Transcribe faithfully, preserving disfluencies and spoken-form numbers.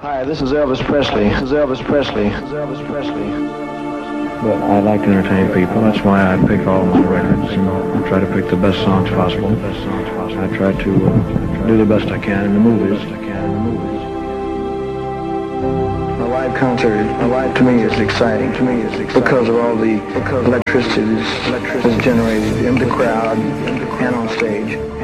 Hi, this is Elvis Presley. This is Elvis Presley. This is Elvis Presley. But I like to entertain people. That's why I pick all my records. You know, I try to pick the best songs possible. I try to uh, do the best I can in the movies. A live concert, a live to me is exciting. To me is exciting because of all the because electricity is generated in the crowd and on stage.